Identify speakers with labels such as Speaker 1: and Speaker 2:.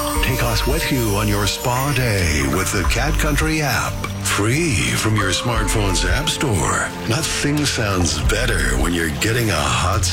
Speaker 1: Take us with you on your spa day with the Cat Country app. Free from your smartphone's app store. Nothing sounds better when you're getting a hot